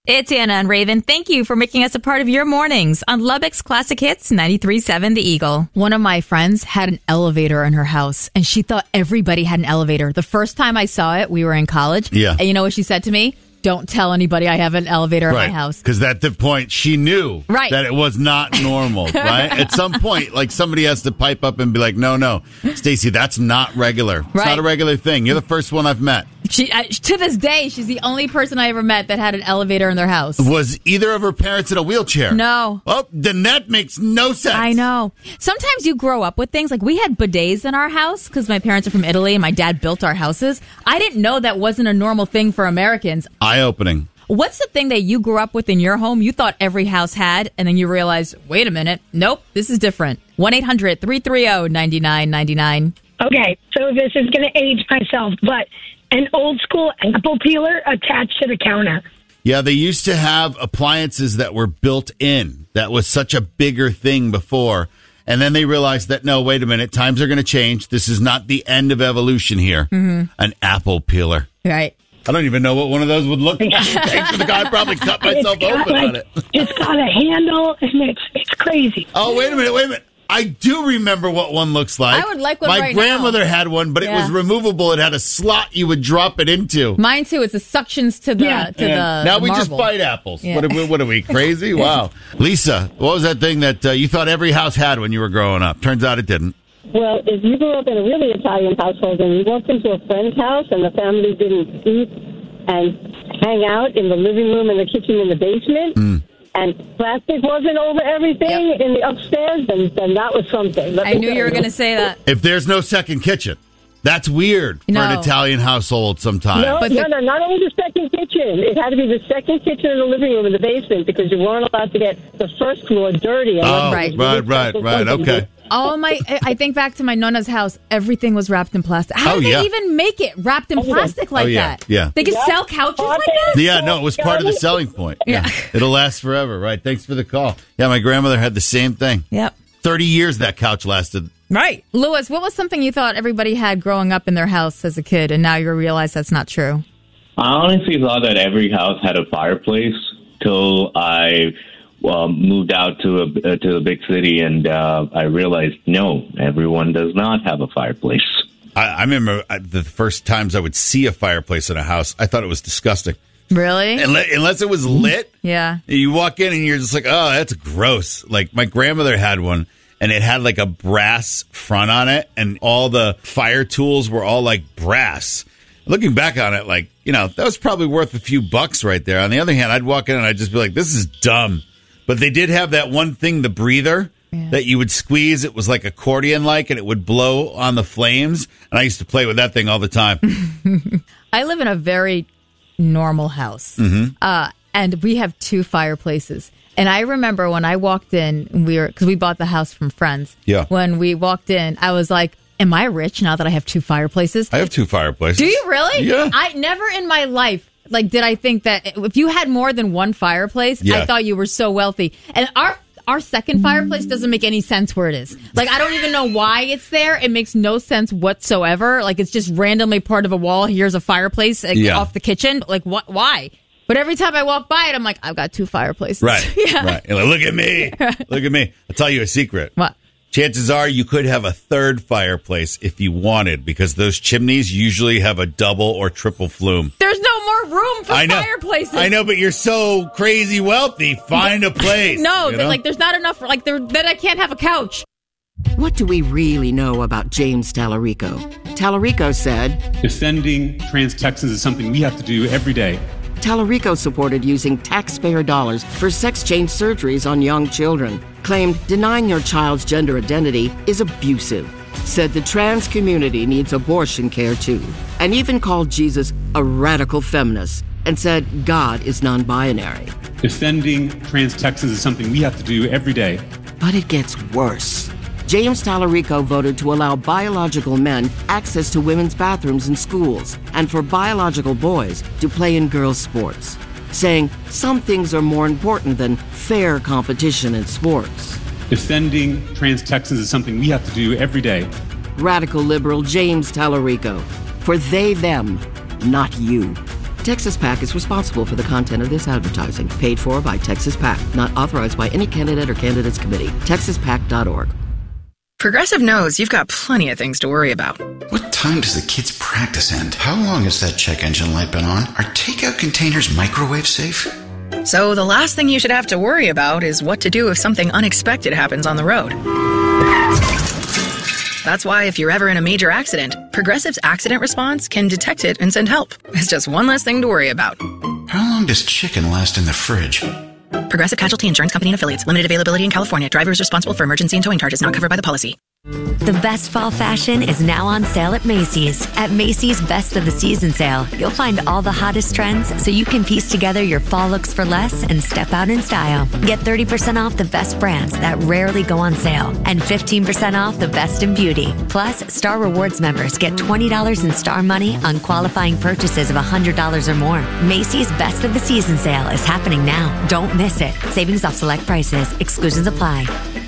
It's Anna and Raven. Thank you for making us a part of your mornings on Lubbock's Classic Hits 93.7 The Eagle. One of my friends had an elevator in her house, and she thought everybody had an elevator. The first time I saw it, we were in college. Yeah. And you know what she said to me? Don't tell anybody I have an elevator in my house. Because at the point, she knew that it was not normal, right? At some point, like somebody has to pipe up and be like, no, Stacey, that's not regular. It's not a regular thing. You're the first one I've met. To this day, she's the only person I ever met that had an elevator in their house. Was either of her parents in a wheelchair? No. Well, then that makes no sense. I know. Sometimes you grow up with things. Like we had bidets in our house because my parents are from Italy and my dad built our houses. I didn't know that wasn't a normal thing for Americans. Eye-opening. What's the thing that you grew up with in your home you thought every house had, and then you realized, wait a minute, nope, this is different. 1-800-330-9999. Okay, so this is going to age myself, but an old school apple peeler attached to the counter. Yeah, they used to have appliances that were built in. That was such a bigger thing before. And then they realized that, no, wait a minute, times are going to change. This is not the end of evolution here. Mm-hmm. An apple peeler. Right. I don't even know what one of those would look like. Thanks for the guy. I'd probably cut myself open on it. It's got a handle, and it's crazy. Oh, wait a minute. I do remember what one looks like. I would like one My grandmother had one, but it was removable. It had a slot you would drop it into. Mine too. It's the suctions to the now we marble. just bite apples. Yeah. What are we, crazy? Wow. Lisa, what was that thing that you thought every house had when you were growing up? Turns out it didn't. Well, if you grew up in a really Italian household and you walked into a friend's house and the family didn't eat and hang out in the living room and the kitchen in the basement, and plastic wasn't over everything in the upstairs, then that was something. I knew you were going to say that. If there's no second kitchen, that's weird for an Italian household sometimes. No, not only the second kitchen. It had to be the second kitchen in the living room in the basement because you weren't allowed to get the first floor dirty. Right. Okay. I think back to my Nonna's house. Everything was wrapped in plastic. How did they even make it wrapped in plastic like that? Yeah. They could sell couches like that? Yeah, no, it was part of the selling point. Yeah. It'll last forever, right? Thanks for the call. Yeah, my grandmother had the same thing. Yep. 30 years that couch lasted. Right. Lewis, what was something you thought everybody had growing up in their house as a kid, and now you realize that's not true? I honestly thought that every house had a fireplace till I moved out to a big city, and I realized, no, everyone does not have a fireplace. I remember the first times I would see a fireplace in a house, I thought it was disgusting. Really? Unless it was lit. Yeah. You walk in and you're just like, oh, that's gross. Like my grandmother had one, and it had like a brass front on it, and all the fire tools were all like brass. Looking back on it, like, that was probably worth a few bucks right there. On the other hand, I'd walk in and I'd just be like, this is dumb. But they did have that one thing, the breather, that you would squeeze. It was like accordion-like, and it would blow on the flames. And I used to play with that thing all the time. I live in a very normal house, and we have 2 fireplaces. And I remember when I walked in, because we bought the house from friends. Yeah. When we walked in, I was like, am I rich now that I have 2 fireplaces? I have 2 fireplaces. Do you really? Yeah. I never in my life, did I think that if you had more than one fireplace, I thought you were so wealthy. And our second fireplace doesn't make any sense where it is. I don't even know why it's there. It makes no sense whatsoever. It's just randomly part of a wall. Here's a fireplace off the kitchen. What? Why? But every time I walk by it, I'm like, I've got 2 fireplaces. Right. Right. You're like, look at me. Look at me. I'll tell you a secret. What? Chances are you could have a third fireplace if you wanted, because those chimneys usually have a double or triple flume. There's no more room for fireplaces. I know, but you're so crazy wealthy. Find a place. No, there's not enough. Then I can't have a couch. What do we really know about James Tallarico? Tallarico said, defending trans Texans is something we have to do every day. Tallarico supported using taxpayer dollars for sex change surgeries on young children, claimed denying your child's gender identity is abusive, said the trans community needs abortion care too, and even called Jesus a radical feminist and said God is non-binary. Defending trans Texans is something we have to do every day. But it gets worse. James Tallarico voted to allow biological men access to women's bathrooms in schools and for biological boys to play in girls' sports, saying some things are more important than fair competition in sports. Defending trans Texans is something we have to do every day. Radical liberal James Tallarico. For they, them, not you. Texas PAC is responsible for the content of this advertising, paid for by Texas PAC, not authorized by any candidate or candidates committee. TexasPAC.org. Progressive knows you've got plenty of things to worry about. What time does the kids' practice end? How long has that check engine light been on? Are takeout containers microwave safe? So the last thing you should have to worry about is what to do if something unexpected happens on the road. That's why if you're ever in a major accident, Progressive's accident response can detect it and send help. It's just one less thing to worry about. How long does chicken last in the fridge? Progressive Casualty Insurance Company and Affiliates. Limited availability in California. Driver is responsible for emergency and towing charges not covered by the policy. The best fall fashion is now on sale at Macy's. At Macy's Best of the Season sale, you'll find all the hottest trends so you can piece together your fall looks for less and step out in style. Get 30% off the best brands that rarely go on sale and 15% off the best in beauty. Plus, Star Rewards members get $20 in Star Money on qualifying purchases of $100 or more. Macy's Best of the Season sale is happening now. Don't miss it. Savings off select prices. Exclusions apply.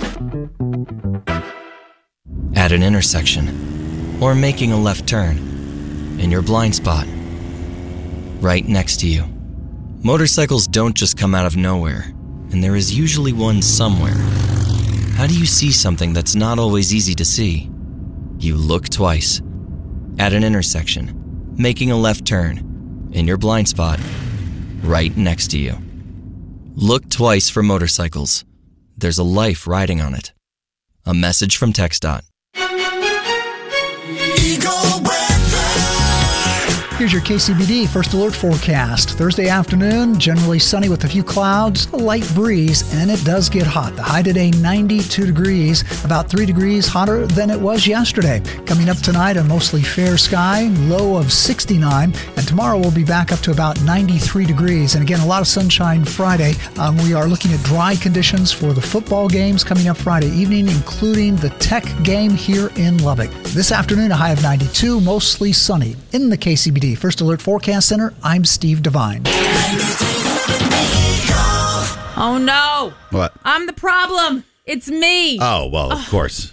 At an intersection, or making a left turn, in your blind spot, right next to you. Motorcycles don't just come out of nowhere, and there is usually one somewhere. How do you see something that's not always easy to see? You look twice. At an intersection, making a left turn, in your blind spot, right next to you. Look twice for motorcycles. There's a life riding on it. A message from TxDOT. Here's your KCBD First Alert forecast. Thursday afternoon, generally sunny with a few clouds, a light breeze, and it does get hot. The high today, 92 degrees, about 3 degrees hotter than it was yesterday. Coming up tonight, a mostly fair sky, low of 69, and tomorrow we'll be back up to about 93 degrees. And again, a lot of sunshine Friday. We are looking at dry conditions for the football games coming up Friday evening, including the Tech game here in Lubbock. This afternoon, a high of 92, mostly sunny. In the KCBD First Alert Forecast Center, I'm Steve Devine. Oh, no. What? I'm the problem. It's me. Oh, well, of course.